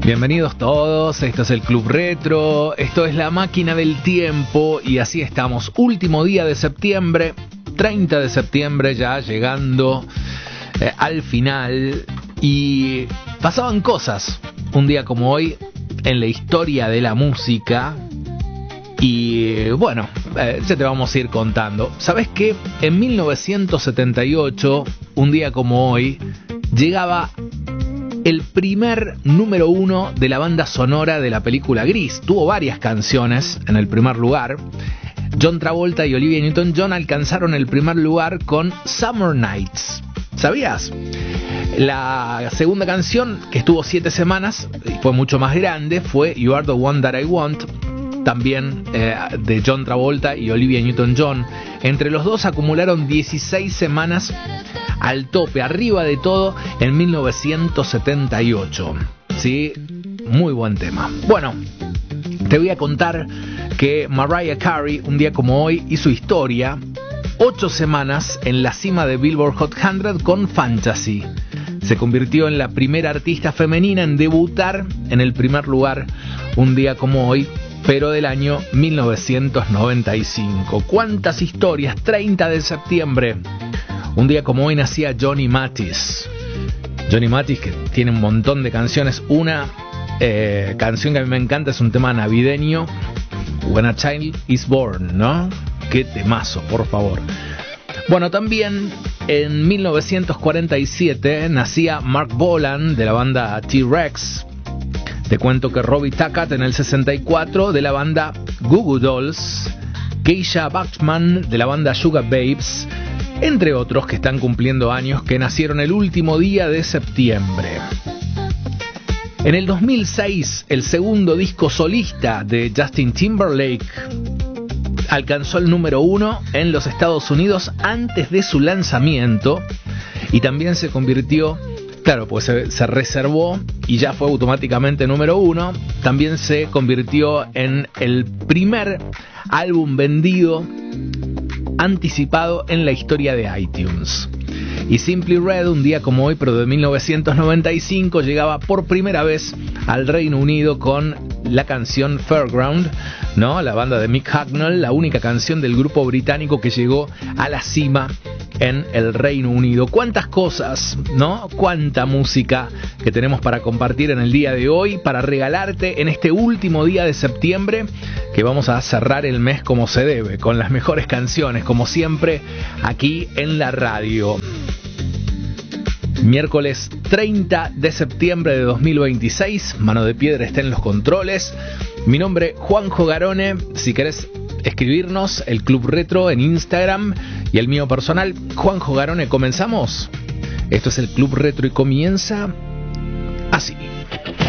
Bienvenidos todos, esto es el Club Retro, esto es la máquina del tiempo y así estamos, último día de septiembre, 30 de septiembre ya llegando al final y pasaban cosas un día como hoy en la historia de la música y bueno, ya te vamos a ir contando. ¿Sabes qué? En 1978, un día como hoy, llegaba el primer número 1 de la banda sonora de la película Gris. Tuvo varias canciones en el primer lugar. John Travolta y Olivia Newton-John alcanzaron el primer lugar con Summer Nights. ¿Sabías? La segunda canción, que estuvo 7 semanas y fue mucho más grande, fue You Are the One That I Want, también de John Travolta y Olivia Newton-John. Entre los dos acumularon 16 semanas al tope, arriba de todo, en 1978. ¿Sí? Muy buen tema. Bueno, te voy a contar que Mariah Carey, un día como hoy, hizo historia. 8 semanas en la cima de Billboard Hot 100 con Fantasy. Se convirtió en la primera artista femenina en debutar en el primer lugar un día como hoy, pero del año 1995. ¿Cuántas historias? 30 de septiembre. Un día como hoy nacía Johnny Mathis. Johnny Mathis, que tiene un montón de canciones. Una canción que a mí me encanta es un tema navideño, When a Child is Born, ¿no? Qué temazo, por favor. Bueno, también en 1947 nacía Mark Bolan de la banda T-Rex. Te cuento que Robbie Tuckett en el 64 de la banda Goo Goo Dolls. Keisha Bachman de la banda Sugar Babes, entre otros que están cumpliendo años, que nacieron el último día de septiembre. En el 2006, el segundo disco solista de Justin Timberlake alcanzó el número 1 en los Estados Unidos antes de su lanzamiento y también se convirtió, claro, pues se reservó y ya fue automáticamente número 1, también se convirtió en el primer álbum vendido anticipado en la historia de iTunes. Y Simply Red, un día como hoy, pero de 1995, llegaba por primera vez al Reino Unido con la canción Fairground, ¿no? La banda de Mick Hucknall, la única canción del grupo británico que llegó a la cima en el Reino Unido. Cuántas cosas, ¿no? Cuánta música que tenemos para compartir en el día de hoy, para regalarte en este último día de septiembre, que vamos a cerrar el mes como se debe, con las mejores canciones, como siempre, aquí en la radio. Miércoles 30 de septiembre de 2026, Mano de Piedra está en los controles. Mi nombre, Juanjo Garone. Si querés escribirnos, el Club Retro en Instagram y el mío personal, Juanjo Garone. ¿Comenzamos? Esto es el Club Retro y comienza así.